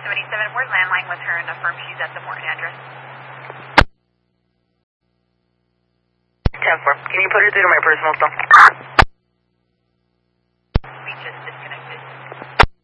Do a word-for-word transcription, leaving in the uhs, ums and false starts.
seventy-seven, we're landline with her and affirm she's at the Morton address. ten four, can you put her through to my personal cell?